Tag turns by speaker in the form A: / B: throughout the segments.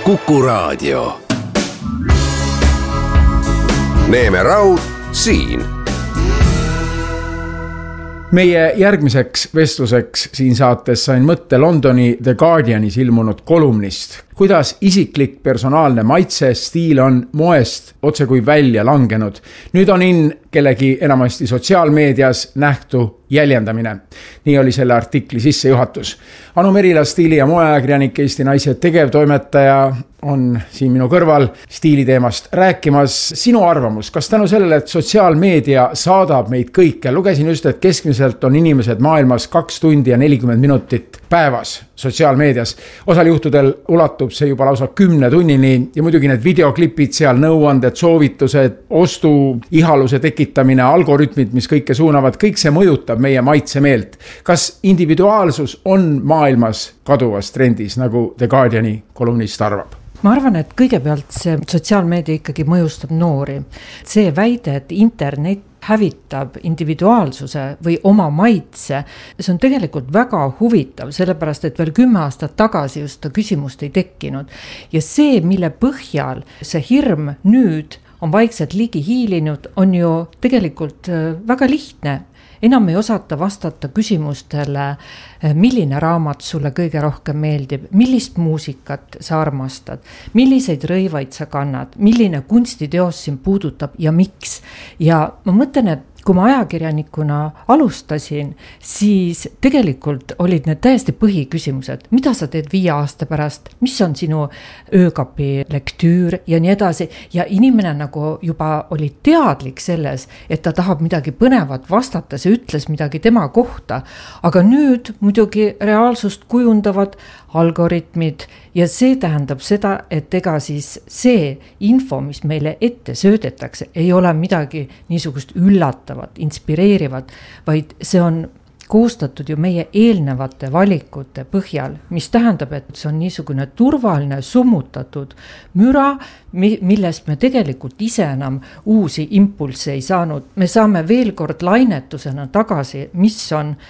A: Kuku Raadio. Neeme Raud siin.
B: Meie järgmiseks vestluseks siin saates sain mõtte Londoni The Guardianis ilmunud kolumnist, kuidas isiklik personaalne maitse stiil on moest otse kui välja langenud. Nüüd on kellegi enamasti sotsiaalmeedias nähtu jäljendamine. Nii oli selle artikli sissejuhatus. Anu Merila, stiili- ja moeajakirjanik, Eesti Naised tegevtoimetaja on siin minu kõrval stiiliteemast rääkimas. Sinu arvamus, kas tänu sellele, et sotsiaalmeedia saadab meid kõike? Lugesin just, et keskmiselt on inimesed maailmas 2 tundi ja 40 minutit päevas sotsiaalmeedias. Osal juhtudel ulatub see juba lausa 10 tunnini ja muidugi need videoklipid seal, nõuanded, soovitused, ostuihaluse tekitamine, algoritmid, mis kõike suunavad, kõik see mõjutab meie maitsemeelt. Kas individuaalsus on maailmas kaduvas trendis, nagu The Guardiani kolumnist arvab?
C: Ma arvan, et kõigepealt see sotsiaalmeedia ikkagi mõjustab noori. See väide, et internet hävitab individuaalsuse või oma maitse, see on tegelikult väga huvitav, sellepärast et veel 10 aastat tagasi just ta küsimust ei tekkinud. Ja see, mille põhjal see hirm nüüd on vaikselt ligi hiilinud, on ju tegelikult väga lihtne. Enam ei osata vastata küsimustele, milline raamat sulle kõige rohkem meeldib, millist muusikat sa armastad, milliseid rõivaid sa kannad, milline kunstiteos sind puudutab ja miks. Ja ma mõtlen, et kui ma ajakirjanikuna alustasin, siis tegelikult olid need täiesti põhiküsimused. Mida sa teed 5 aasta pärast? Mis on sinu öökapi lektüür ja nii edasi? Ja inimene nagu juba oli teadlik selles, et ta tahab midagi põnevat vastata, see ütles midagi tema kohta. Aga nüüd muidugi reaalsust kujundavad algoritmid ja see tähendab seda, et ega siis see info, mis meile ette söödetakse, ei ole midagi niisugust üllatavat, inspireerivat, vaid see on koostatud ju meie eelnevate valikute põhjal, mis tähendab, et see on niisugune turvaline, summutatud müra, millest me tegelikult ise enam uusi impulsse ei saanud. Me saame veel kord lainetusena tagasi, mis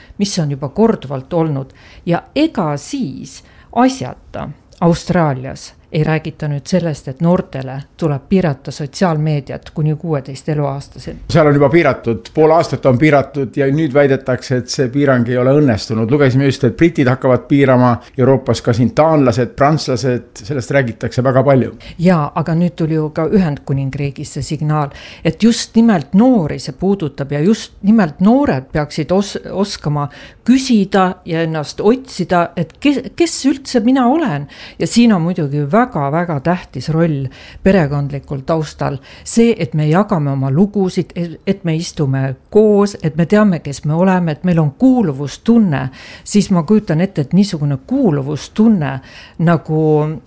C: on juba korduvalt olnud. Ja ega siis asjata Austraalias ei räägita nüüd sellest, et noortele tuleb piirata sotsiaalmeediat kuni 16 eluaastasel.
B: Seal on juba piiratud, pool aastat on piiratud ja nüüd väidetakse, et see piirang ei ole õnnestunud. Lugesime just, et britid hakkavad piirama, Euroopas ka siin taanlased, prantslased, sellest räägitakse väga palju.
C: Ja, aga nüüd tuli ju ka Ühendkuningriigis see signaal, et just nimelt noori see puudutab ja just nimelt noored peaksid oskama küsida ja ennast otsida, et kes üldse mina olen. Ja siin on muidugi väga tähtis roll perekondlikul taustal. See, et me jagame oma lugusid, et me istume koos, et me teame, kes me oleme, et meil on kuuluvustunne, siis ma kujutan ette, et niisugune kuuluvustunne nagu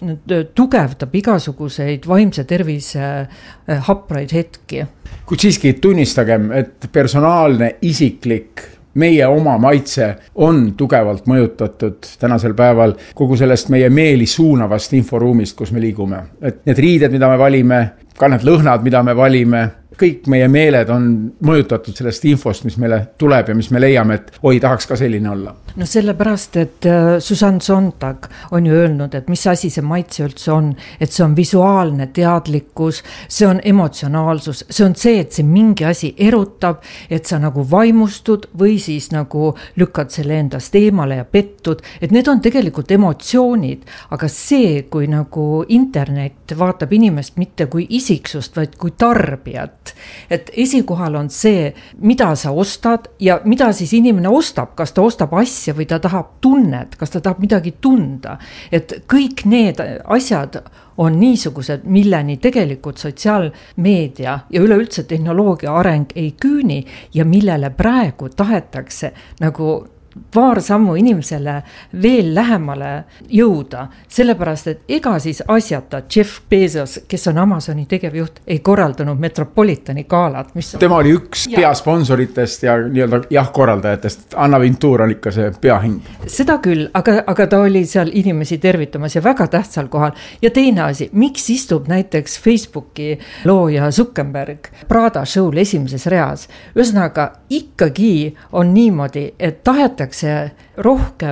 C: tugevdab igasuguseid vaimse tervise hapraid hetki.
B: Kuid siiski tunnistagem, et personaalne, isiklik meie oma maitse on tugevalt mõjutatud tänasel päeval kogu sellest meie meeli suunavast inforuumist, kus me liigume. Et need riided, mida me valime, ka need lõhnad, mida me valime, kõik meie meeled on mõjutatud sellest infost, mis meile tuleb ja mis me leiame, et tahaks ka selline olla.
C: No sellepärast, et Susan Sontag on ju öelnud, et mis asi see maitse üldse on, et see on visuaalne teadlikkus, see on emotsionaalsus, see on see, et see mingi asi erutab, et sa nagu vaimustud või siis nagu lükkad selle endast eemale ja pettud, et need on tegelikult emotsioonid, aga see, kui nagu internet vaatab inimest mitte kui isiksust, vaid kui tarbijat, et esikohal on see, mida sa ostad ja mida siis inimene ostab, kas ta ostab asja või ta tahab tunnet, kas ta tahab midagi tunda, et kõik need asjad on niisugused, milleni tegelikult sotsiaalmeedia ja üleüldse tehnoloogia areng ei küüni ja millele praegu tahetakse nagu paar sammu inimesele veel lähemale jõuda, sellepärast et ega siis asjata Jeff Bezos, kes on Amazoni tegevjuht, ei korraldanud Metropolitani galat.
B: Tema oli üks peasponsoritest ja nii-öelda korraldajatest. Anna Vintour on ikka see peahing.
C: Seda küll, aga ta oli seal inimesi tervitamas ja väga tähtsal kohal. Ja teine asi, miks istub näiteks Facebooki looja Zuckerberg Prada show'l esimeses reas? Ühesõnaga, ikkagi on niimoodi, et tahetakse rohkem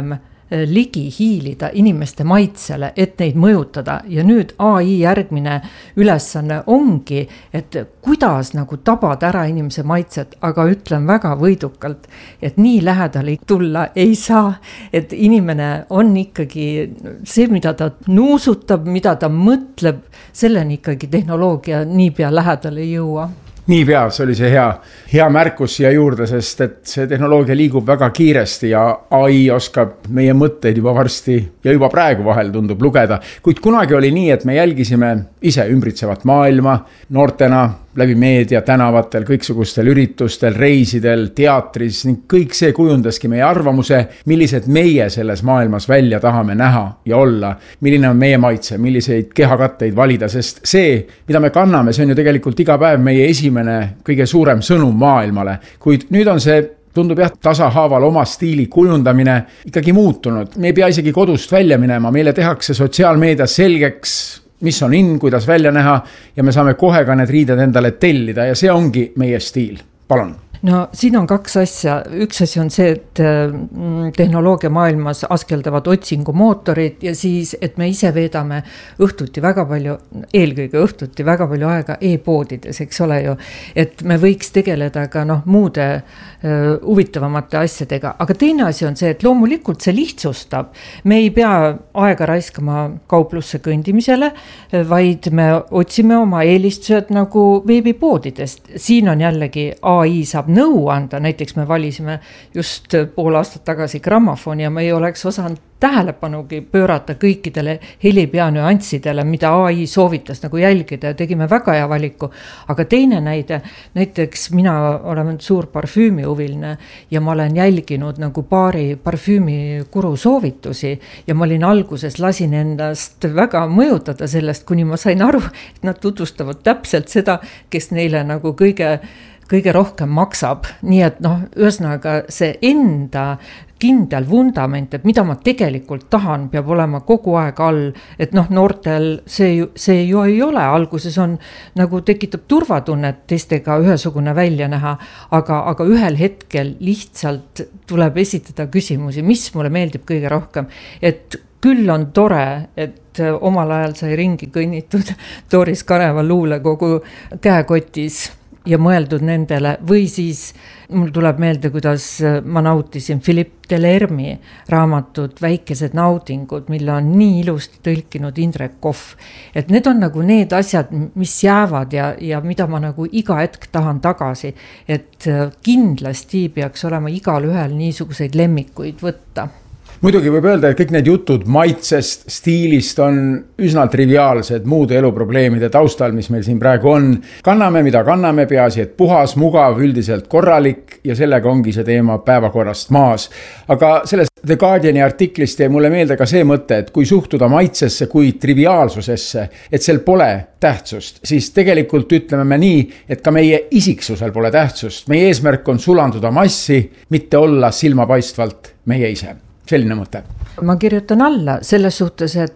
C: ligi hiilida inimeste maitsele, et neid mõjutada ja nüüd AI järgmine ülesanne ongi, et kuidas nagu tabada ära inimese maitset, aga ütlen väga võidukalt, et nii lähedale tulla ei saa, et inimene on ikkagi see, mida ta nuusutab, mida ta mõtleb, selleni ikkagi tehnoloogia niipea lähedale ei jõua.
B: Niipea, see oli see hea märkus siia juurde, sest et see tehnoloogia liigub väga kiiresti ja AI oskab meie mõtteid juba varsti ja juba praegu vahel tundub lugeda. Kuid kunagi oli nii, et me jälgisime ise ümbritsevat maailma noortena läbi meedia, tänavatel, kõiksugustel üritustel, reisidel, teatris ning kõik see kujundaski meie arvamuse, millised meie selles maailmas välja tahame näha ja olla, milline on meie maitse, milliseid kehakatteid valida, sest see, mida me kanname, see on ju tegelikult iga päev meie esimene kõige suurem sõnum maailmale, kuid nüüd on see tundub tasahaaval oma stiili kujundamine ikkagi muutunud. Me ei pea isegi kodust välja minema, meile tehakse sotsiaalmeedias selgeks, mis on kuidas välja näha ja me saame kohe ka need riided endale tellida ja see ongi meie stiil. Palun.
C: No siin on kaks asja. Üks asi on see, et tehnoloogia maailmas askeldavad otsingumootorid ja siis, et me ise veedame õhtuti väga palju, eelkõige õhtuti väga palju aega e-poodides, eks ole ju, et me võiks tegeleda ka muude huvitavamate asjadega. Aga teine asi on see, et loomulikult see lihtsustab. Me ei pea aega raiskama kauplusse kõndimisele, vaid me otsime oma eelistused nagu veebipoodidest. Siin on jällegi AI saab nõu anda, näiteks me valisime just pool aastat tagasi grammofoni ja me ei oleks osanud tähelepanugi pöörata kõikidele helipeanüanssidele, mida AI soovitas nagu jälgida ja tegime väga hea valiku. Aga teine näide, näiteks mina olen suur parfüümihuviline ja ma olen jälginud nagu paari parfüümikuru soovitusi ja ma olin alguses lasin endast väga mõjutada sellest, kuni ma sain aru, et nad tutvustavad täpselt seda, kes neile nagu kõige rohkem maksab. Nii et ühesõnaga see enda kindel vundament, et mida ma tegelikult tahan, peab olema kogu aeg all, et noortel see ju ei ole, alguses on nagu tekitab turvatunnet teistega ühesugune välja näha, aga ühel hetkel lihtsalt tuleb esitada küsimusi, mis mulle meeldib kõige rohkem, et küll on tore, et omal ajal sai ringi kõnnitud Doris Kareva luulekogu käekotis ja mõeldud nendele, või siis mul tuleb meelde, kuidas ma nautisin Philippe Delermi raamatut Väikesed naudingud, mille on nii ilusti tõlkinud Indrek Kohv. Et need on nagu need asjad, mis jäävad ja mida ma nagu iga hetk tahan tagasi, et kindlasti peaks olema igal ühel niisuguseid lemmikuid võtta.
B: Muidugi võib öelda, et kõik need jutud maitsest, stiilist on üsna triviaalsed muude eluprobleemide taustal, mis meil siin praegu on. Kanname, mida kanname, peaasi, et puhas, mugav, üldiselt korralik ja sellega ongi see teema päevakorrast maas. Aga sellest The Guardiani artiklist jäi mulle meelde ka see mõte, et kui suhtuda maitsesse kui triviaalsusesse, et sel pole tähtsust, siis tegelikult ütleme me nii, et ka meie isiksusel pole tähtsust. Meie eesmärk on sulanduda massi, mitte olla silmapaistvalt meie ise. Selline mõte.
C: Ma kirjutan alla selles suhtes, et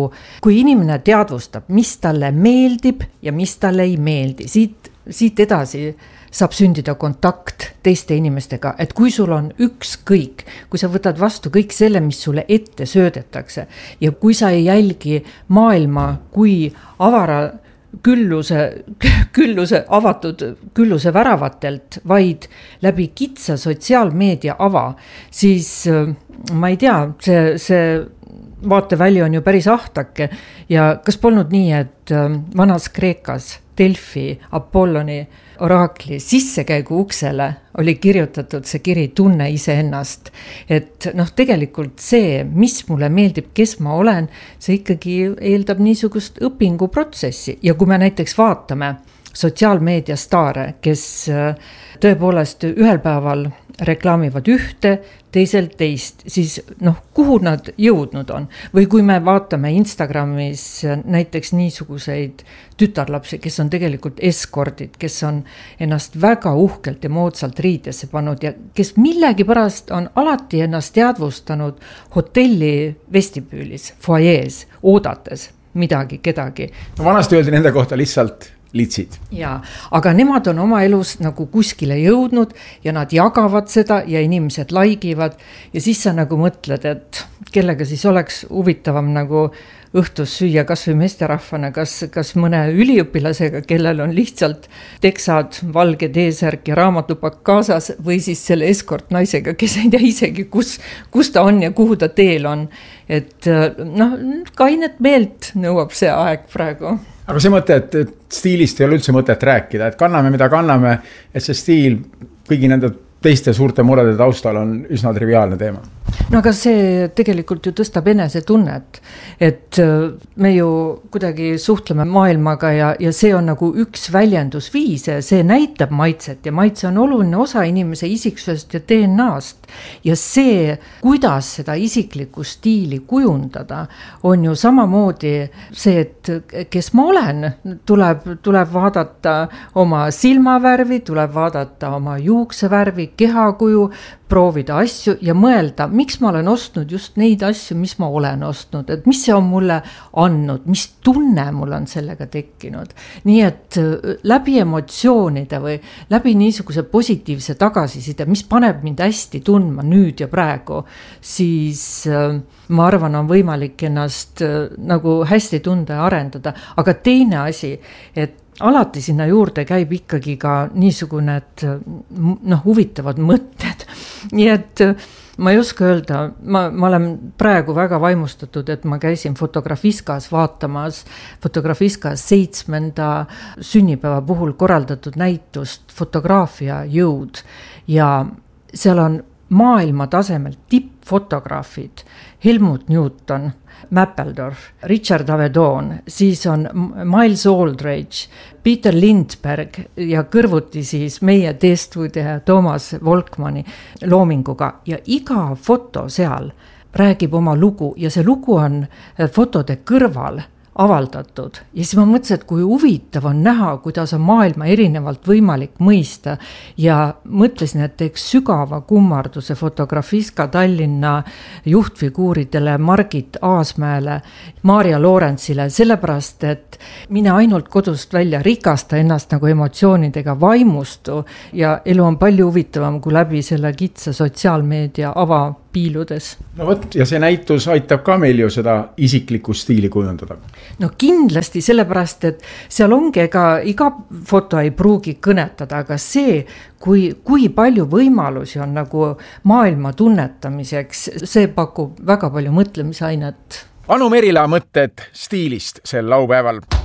C: kui inimene teadvustab, mis talle meeldib ja mis talle ei meeldi, siit edasi saab sündida kontakt teiste inimestega, et kui sul on ükskõik, kui sa võtad vastu kõik selle, mis sulle ette söödetakse ja kui sa ei jälgi maailma kui avara avatud külluse väravatelt, vaid läbi kitsa sotsiaalmeedia ava, siis ma ei tea, see vaateväli on ju päris ahtake ja kas polnud nii, et vanas Kreekas Delfi Apolloni oraakli sissekäigu uksele oli kirjutatud see kiri tunne iseennast, et tegelikult see, mis mulle meeldib, kes ma olen, see ikkagi eeldab niisugust õpinguprotsessi ja kui me näiteks vaatame sotsiaalmeedia staare, kes tõepoolest ühel päeval reklaamivad ühte, teisel teist, siis kuhu nad jõudnud on? Või kui me vaatame Instagramis näiteks niisuguseid tütarlapsi, kes on tegelikult eskordid, kes on ennast väga uhkelt ja moodsalt riidesse pannud ja kes millegipärast on alati ennast teadvustanud hotelli vestibüülis, foajees, oodates midagi, kedagi.
B: Vanasti öeldi nende kohta lihtsalt litsid.
C: Ja, aga nemad on oma elus nagu kuskile jõudnud ja nad jagavad seda ja inimesed laigivad ja siis sa nagu mõtled, et kellega siis oleks huvitavam nagu õhtus süüa kas või meesterahvana, kas mõne üliõpilasega, kellel on lihtsalt teksad, valge T-särk ja raamatupakk kaasas või siis selle escort naisega, kes ei tea isegi, kus ta on ja kuhu ta teel on. Et kainet meelt nõuab see aeg praegu.
B: Aga see mõte, et stiilist ei ole üldse mõtet rääkida, et kanname mida kanname, et see stiil kõigi nende teiste suurte murede taustal on üsna triviaalne teema.
C: No aga see tegelikult ju tõstab enesetunnet, et me ju kuidagi suhtleme maailmaga ja see on nagu üks väljendusviis ja see näitab maitset ja maitse on oluline osa inimese isiksusest ja DNA-st ja see, kuidas seda isiklikku stiili kujundada, on ju samamoodi see, et kes ma olen, tuleb vaadata oma silmavärvi, tuleb vaadata oma juuksevärvi, kehakuju, proovida asju ja mõelda, miks ma olen ostnud just neid asju, mis ma olen ostnud, et mis see on mulle andnud, mis tunne mul on sellega tekkinud. Nii et läbi emotsioonide või läbi niisuguse positiivse tagasiside, mis paneb mind hästi tundma nüüd ja praegu, siis ma arvan, on võimalik ennast nagu hästi tunda ja arendada. Aga teine asi, et alati sinna juurde käib ikkagi ka niisugune, et huvitavad mõtted. Nii et ma ei oska öelda, ma olen praegu väga vaimustatud, et ma käisin Fotografiskas vaatamas Fotografiskas 7. sünnipäeva puhul korraldatud näitust Fotograafia jõud ja seal on maailma tasemel tippfotograafid, Helmut Newton, Mappeldorf, Richard Avedon, siis on Miles Aldridge, Peter Lindberg ja kõrvuti siis meie teestuudia Toomas Volkmanni loominguga ja iga foto seal räägib oma lugu ja see lugu on fotode kõrval avaldatud ja siis ma mõtlesin, et kui huvitav on näha, kuidas on maailma erinevalt võimalik mõista ja mõtlesin, et teeks sügava kummarduse Fotografiska Tallinna juhtfiguuridele Margit Aasmäele, Maarja Loorentsile, sellepärast, et mine ainult kodust välja, rikasta ennast nagu emotsioonidega, vaimustu ja elu on palju huvitavam kui läbi selle kitsa sotsiaalmeedia avapiiludes.
B: No võt, ja see näitus aitab ka meil ju seda isiklikku stiili kujundada.
C: No kindlasti, sellepärast, et seal ongi, ega iga foto ei pruugi kõnetada, aga see, kui palju võimalusi on nagu maailma tunnetamiseks, see pakub väga palju mõtlemisainet.
B: Anu Merila mõtted stiilist sel laupäeval.